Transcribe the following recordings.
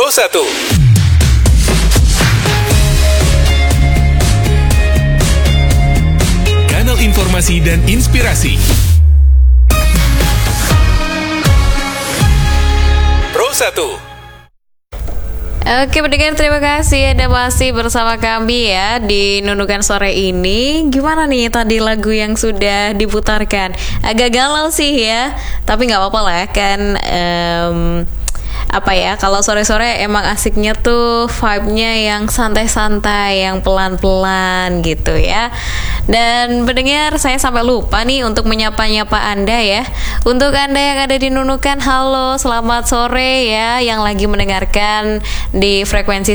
Pro 1. Kanal informasi dan inspirasi. Pro 1. Oke pendengar, terima kasih Anda masih bersama kami ya di Nunukan Sore ini. Gimana nih tadi lagu yang sudah diputarkan? Agak galau sih ya, tapi gak apa-apa lah kan. Kalau sore-sore emang asiknya tuh vibe-nya yang santai-santai, yang pelan-pelan gitu ya. Dan pendengar, saya sampai lupa nih untuk menyapa-nyapa Anda ya. Untuk Anda yang ada di Nunukan, halo, selamat sore ya. Yang lagi mendengarkan di frekuensi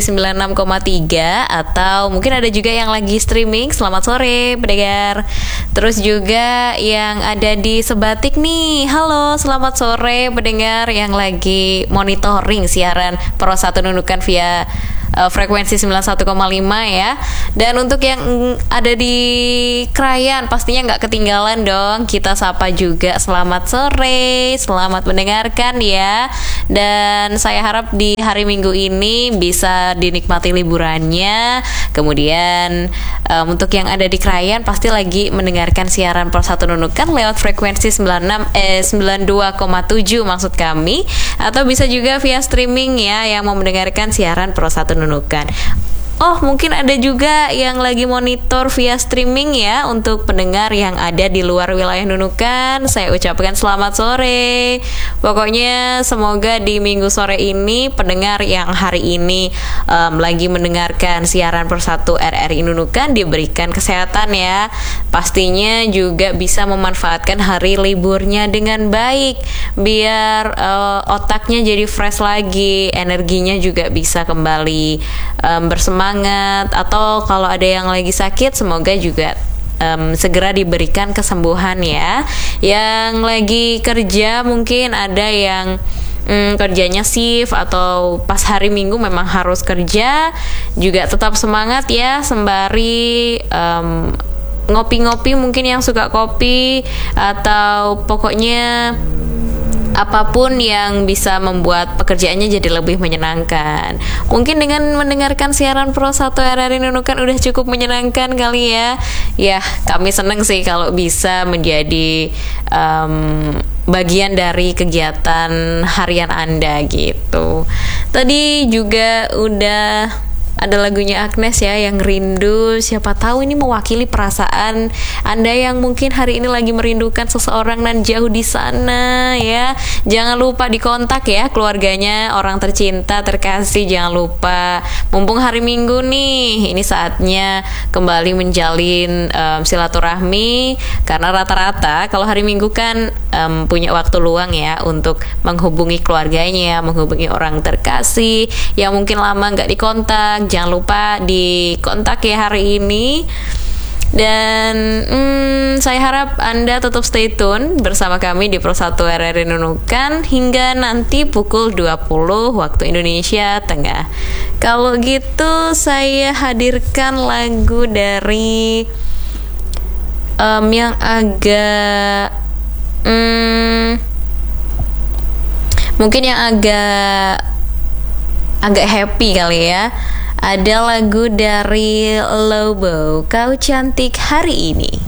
96,3 atau mungkin ada juga yang lagi streaming, selamat sore pendengar. Terus juga yang ada di Sebatik nih, halo, selamat sore pendengar yang lagi monitoring siaran Pro 1 Nunukan via frekuensi 91,5 ya. Dan untuk yang ada di Krayan pastinya nggak ketinggalan dong, kita sapa juga selamat sore, selamat mendengarkan ya. Dan saya harap di hari Minggu ini bisa dinikmati liburannya. Kemudian untuk yang ada di Krayan pasti lagi mendengarkan siaran Pro 1 Nunukan lewat frekuensi 92,7 maksud kami, atau bisa juga via streaming ya yang mau mendengarkan siaran Pro 1 Nunukan. Oh, mungkin ada juga yang lagi monitor via streaming ya. Untuk pendengar yang ada di luar wilayah Nunukan, saya ucapkan selamat sore. Pokoknya semoga di minggu sore ini pendengar yang hari ini lagi mendengarkan siaran Pro 1 RRI Nunukan diberikan kesehatan ya. Pastinya juga bisa memanfaatkan hari liburnya dengan baik, biar otaknya jadi fresh lagi, energinya juga bisa kembali bersemangat. Atau kalau ada yang lagi sakit, semoga juga segera diberikan kesembuhan ya. Yang lagi kerja mungkin ada yang kerjanya shift atau pas hari Minggu memang harus kerja, juga tetap semangat ya, sembari ngopi-ngopi mungkin yang suka kopi, atau pokoknya apapun yang bisa membuat pekerjaannya jadi lebih menyenangkan. Mungkin dengan mendengarkan siaran Pro 1 RRI Nunukan udah cukup menyenangkan kali ya. Ya, kami seneng sih kalau bisa menjadi bagian dari kegiatan harian Anda gitu. Tadi juga udah ada lagunya Agnes ya, yang Rindu. Siapa tahu ini mewakili perasaan Anda yang mungkin hari ini lagi merindukan seseorang dan jauh di sana ya. Jangan lupa dikontak ya keluarganya, orang tercinta, terkasih. Jangan lupa, mumpung hari Minggu nih, ini saatnya kembali menjalin silaturahmi. Karena rata-rata kalau hari Minggu kan punya waktu luang ya untuk menghubungi keluarganya, menghubungi orang terkasih yang mungkin lama nggak dikontak. Jangan lupa dikontak ya hari ini. Dan saya harap Anda tetap stay tune bersama kami di Pro 1 RRI Nunukan hingga nanti pukul 20 waktu Indonesia Tengah. Kalau gitu saya hadirkan lagu dari yang agak mungkin yang agak happy kali ya. Ada lagu dari Lobo, Kau Cantik Hari Ini.